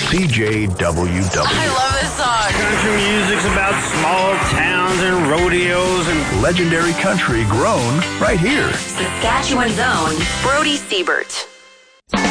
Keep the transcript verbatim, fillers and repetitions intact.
C J W W. I love this song. Country music's about small towns and rodeos and legendary country grown right here. Saskatchewan's own Brody Siebert.